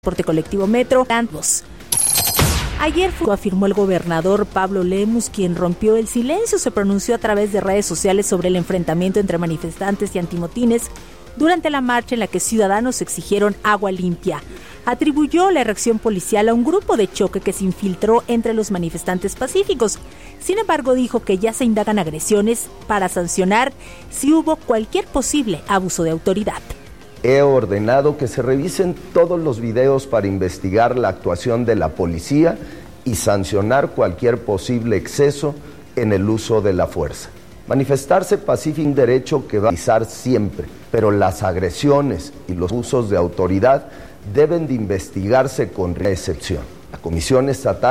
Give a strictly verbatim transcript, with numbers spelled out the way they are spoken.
Transporte colectivo Metro. Ayer fue, afirmó el gobernador Pablo Lemus, quien rompió el silencio. Se pronunció a través de redes sociales sobre el enfrentamiento entre manifestantes y antimotines durante la marcha en la que ciudadanos exigieron agua limpia. Atribuyó la reacción policial a un grupo de choque que se infiltró entre los manifestantes pacíficos. Sin embargo, dijo que ya se indagan agresiones para sancionar si hubo cualquier posible abuso de autoridad. He ordenado que se revisen todos los videos para investigar la actuación de la policía y sancionar cualquier posible exceso en el uso de la fuerza. Manifestarse pacífico es un derecho que va a realizar siempre, pero las agresiones y los usos de autoridad deben de investigarse con excepción. La Comisión Estatal